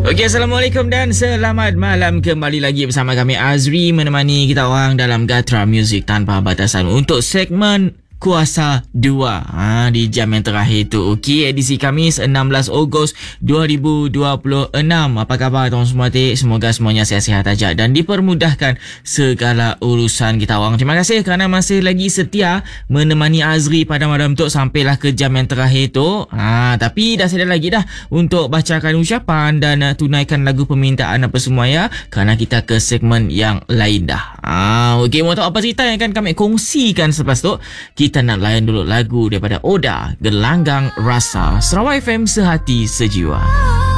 Okey, Assalamualaikum dan selamat malam. Kembali lagi bersama kami Azri menemani kita orang dalam Gatra Music Tanpa Batasan untuk segmen Kuasa 2 di jam yang terakhir tu. Okey, edisi Khamis 16 Ogos 2026. Apa khabar tuan semua? Semoga semuanya sihat-sihat aja dan dipermudahkan segala urusan kita orang. Terima kasih kerana masih lagi setia menemani Azri pada malam tu sampailah ke jam yang terakhir tu. Tapi dah sedia lagi dah untuk bacakan ucapan dan tunaikan lagu permintaan apa semua ya, kerana kita ke segmen yang lain dah. Okey, mau tahu apa cerita yang akan kami kongsikan selepas tu? Kita nak layan dulu lagu daripada Oda, Gelanggang Rasa. Sarawak FM, sehati sejiwa.